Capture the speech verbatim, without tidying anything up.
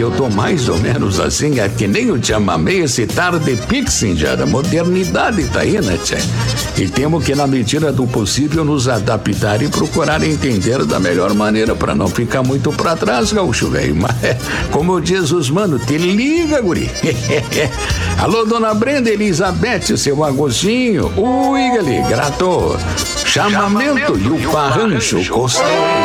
eu tô mais ou menos assim, é que nem o chamamé, esse tarde pixing já da modernidade tá aí, né, tchê? E temos que, na medida do possível, nos adaptar e procurar entender da melhor maneira para não ficar muito para trás, gaúcho velho. Mas, como diz os mano, te liga, guri. Alô, dona Brenda Elizabeth, seu Agostinho. Ui, gali, grato. Chamamento e o Parrancho Costeiro.